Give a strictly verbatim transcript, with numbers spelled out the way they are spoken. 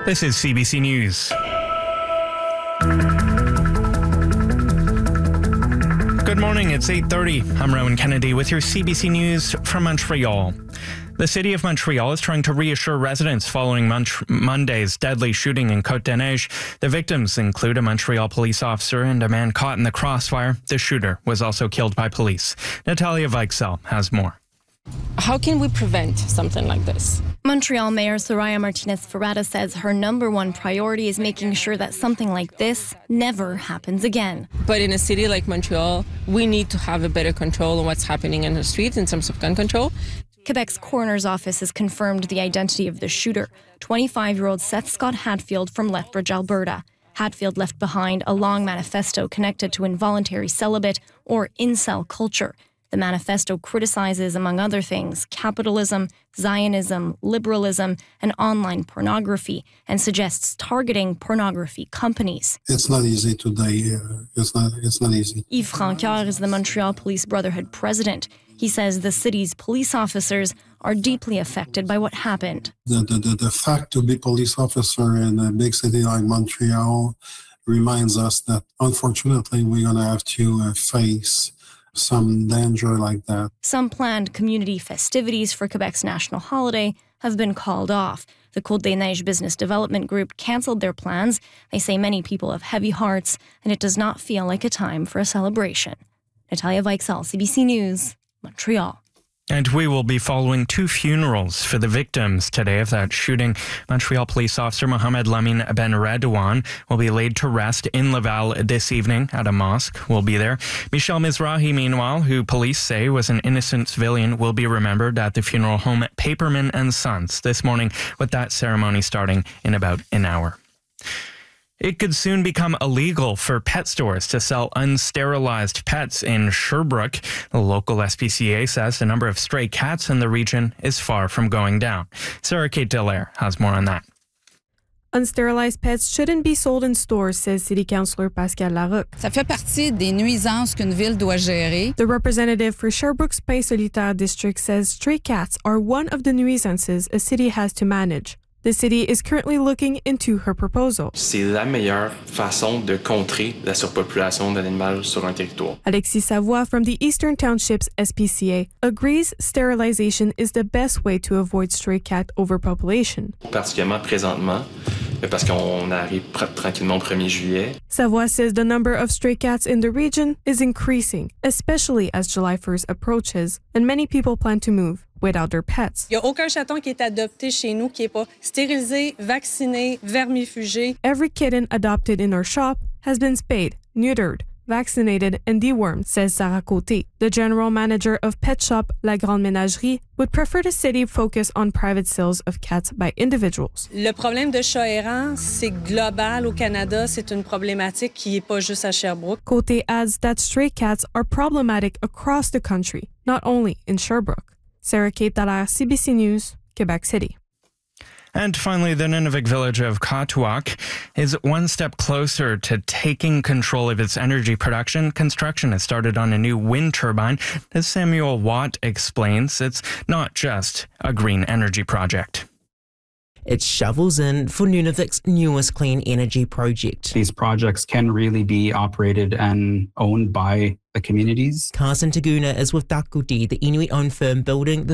This is C B C News. Good morning, it's eight thirty. I'm Rowan Kennedy with your C B C News from Montreal. The city of Montreal is trying to reassure residents following Mont- Monday's deadly shooting in Côte-des-Neiges. The victims include a Montreal police officer and a man caught in the crossfire. The shooter was also killed by police. Natalia Weichsel has more. How can we prevent something like this? Montreal Mayor Soraya Martinez-Ferrada says her number one priority is making sure that something like this never happens again. But in a city like Montreal, we need to have a better control on what's happening in the streets in terms of gun control. Quebec's coroner's office has confirmed the identity of the shooter, twenty-five-year-old Seth Scott Hatfield from Lethbridge, Alberta. Hatfield left behind a long manifesto connected to involuntary celibate or incel culture. The manifesto criticizes, among other things, capitalism, Zionism, liberalism, and online pornography, and suggests targeting pornography companies. It's not easy today. Uh, it's not. It's not easy. Yves Francoeur is the Montreal Police Brotherhood president. He says the city's police officers are deeply affected by what happened. The, the, the, the fact to be police officer in a big city like Montreal reminds us that, unfortunately, we're going to have to uh, face some danger like that. Some planned community festivities for Quebec's national holiday have been called off. The Côte-des-Neiges Business Development Group cancelled their plans. They say many people have heavy hearts, and it does not feel like a time for a celebration. Natalia Weichsel, C B C News, Montreal. And we will be following two funerals for the victims today of that shooting. Montreal police officer Mohamed Lamine Ben Redouane will be laid to rest in Laval this evening at a mosque. We'll be there. Michel Mizrahi, meanwhile, who police say was an innocent civilian, will be remembered at the funeral home Paperman and Sons this morning, with that ceremony starting in about an hour. It could soon become illegal for pet stores to sell unsterilized pets in Sherbrooke. The local S P C A says the number of stray cats in the region is far from going down. Sarah Kate Dallaire has more on that. Unsterilized pets shouldn't be sold in stores, says City Councillor Pascal Larocque. Ça fait partie des nuisances qu'une ville doit gérer. The representative for Sherbrooke's Pays Solitaire district says stray cats are one of the nuisances a city has to manage. The city is currently looking into her proposal. C'est la meilleure façon de contrer la surpopulation d'un animal sur un territoire. Alexis Savoie from the Eastern Townships S P C A agrees sterilization is the best way to avoid stray cat overpopulation. Particulièrement présentement, parce qu'on arrive tranquillement au premier juillet. Savoie says the number of stray cats in the region is increasing, especially as July first approaches, and many people plan to move without their pets. Il n'y a aucun chaton qui est adopté chez nous qui n'est pas stérilisé, vacciné, vermifugé. Every kitten adopted in our shop has been spayed, neutered, vaccinated, and dewormed, says Sarah Côté. The general manager of pet shop La Grande Ménagerie would prefer the city focus on private sales of cats by individuals. Le problème de chats errants, c'est global au Canada. C'est une problématique qui n'est pas juste à Sherbrooke. Côté adds that stray cats are problematic across the country, not only in Sherbrooke. Sarah Kate Dallaire, C B C News, Quebec City. And finally, the Nunavik village of Katuak is one step closer to taking control of its energy production. Construction has started on a new wind turbine. As Samuel Watt explains, it's not just a green energy project. It shovels in for Nunavik's newest clean energy project. These projects can really be operated and owned by the communities. Carson Taguna is with Takuti, the Inuit-owned firm building the